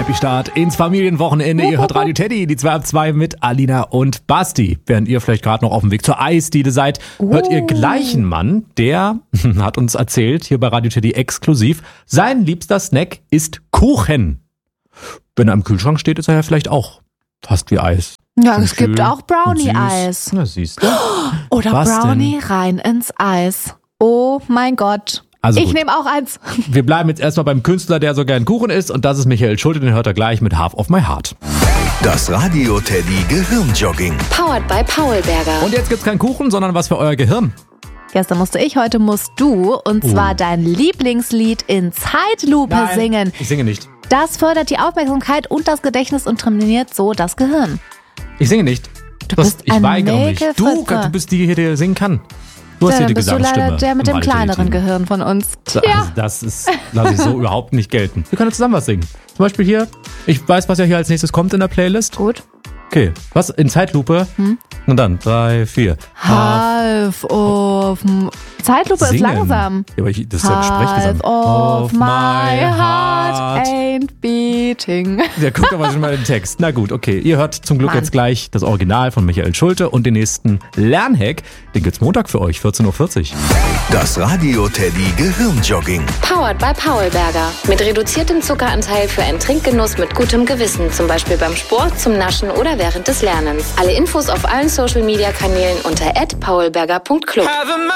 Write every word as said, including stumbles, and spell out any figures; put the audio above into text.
Happy Start ins Familienwochenende. Ihr hört Radio Teddy, die zwei ab zwei mit Alina und Basti. Während ihr vielleicht gerade noch auf dem Weg zur Eisdiele seid, hört ihr gleich einen Mann, der hat uns erzählt, hier bei Radio Teddy exklusiv, sein liebster Snack ist Kuchen. Wenn er im Kühlschrank steht, ist er ja vielleicht auch fast wie Eis. Ja, es gibt auch Brownie-Eis. Na, siehst du. Oder Was Brownie denn? rein ins Eis. Oh mein Gott. Also ich gut. nehme auch eins. Wir bleiben jetzt erstmal beim Künstler, der so gern Kuchen isst. Und das ist Michael Schulte, den hört er gleich mit Half of My Heart. Das Radio Teddy Gehirnjogging. Powered by Paulberger. Und jetzt gibt's keinen Kuchen, sondern was für euer Gehirn. Gestern musste ich, heute musst du. Und Oh. zwar dein Lieblingslied in Zeitlupe singen. Ich singe nicht. Das fördert die Aufmerksamkeit und das Gedächtnis und trainiert so das Gehirn. Ich singe nicht. Du Das- bist ich ein weigere mich. Du, Nägelfritze. du bist die hier, der singen kann. Du hast Ja, hier dann die bist du Gesangsstimme. leider der mit im dem Radio Teddy kleineren Team. Gehirn von uns. Also, Tja. das ist, lasse ich so überhaupt nicht gelten. Wir können zusammen was singen. Zum Beispiel hier, ich weiß, was ja hier als nächstes kommt in der Playlist. Gut. Okay, was? In Zeitlupe? Hm? Und dann, drei, vier. Half of... m- Zeitlupe ist Singen. langsam. Ja, aber ich, das ist ja Half Sprechgesang. of my heart ain't beating. Ja, guckt aber schon mal den Text. Na gut, okay. Ihr hört zum Glück Mann. jetzt gleich das Original von Michael Schulte und den nächsten Lernhack. Den gibt's Montag für euch, vierzehn Uhr vierzig. Das Radio Teddy Gehirnjogging. Powered by Paulberger. Mit reduziertem Zuckeranteil für einen Trinkgenuss mit gutem Gewissen. Zum Beispiel beim Sport, zum Naschen oder während des Lernens. Alle Infos auf allen Social Media Kanälen unter at paulberger punkt club.